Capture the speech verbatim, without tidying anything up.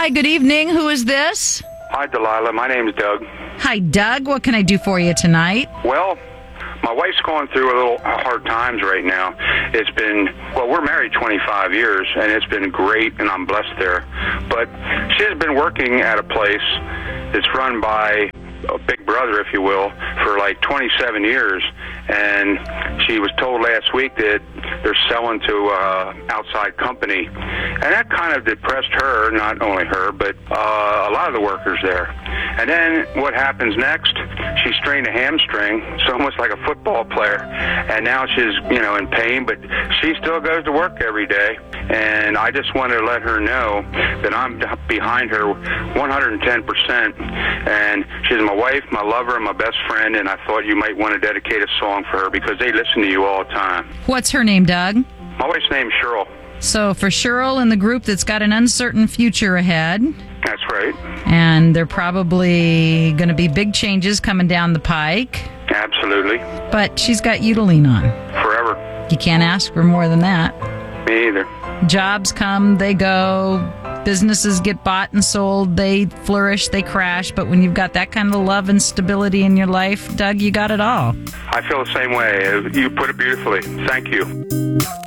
Hi, good evening. Who is this? Hi, Delilah. My name's Doug. Hi, Doug. What can I do for you tonight? Well, my wife's going through a little hard times right now. It's been, well, we're married twenty-five years, and it's been great, and I'm blessed there. But she has been working at a place that's run by a big brother, if you will, for like twenty-seven years. And she was told last week that they're selling to an outside company. And that kind of depressed her, not only her, but uh, a lot of the workers there. And then what happens next? She strained a hamstring. It's almost like a football player. And now she's, you know, in pain, but she still goes to work every day. And I just wanted to let her know that I'm behind her one hundred ten percent. And she's my wife, my lover, my best friend, and I thought you might want to dedicate a song for her because they listen to you all the time. What's her name, Doug? My wife's name's Cheryl. So for Cheryl in the group that's got an uncertain future ahead. That's right. And there are probably going to be big changes coming down the pike. Absolutely. But she's got you to lean on. Forever. You can't ask for more than that. Me either. Jobs come, they go. Businesses get bought and sold. They flourish, they crash. But when you've got that kind of love and stability in your life, Doug, you got it all. I feel the same way. You put it beautifully. Thank you.